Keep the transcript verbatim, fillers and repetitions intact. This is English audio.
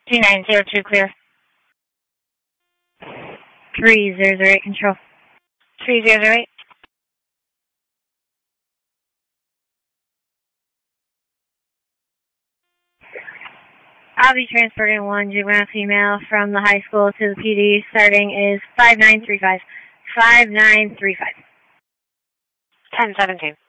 two nine zero two clear. three zero zero eight control. three zero zero eight. I'll be transporting one juvenile female from the high school to the P D. Starting is five nine three five. five nine three five. ten seventeen.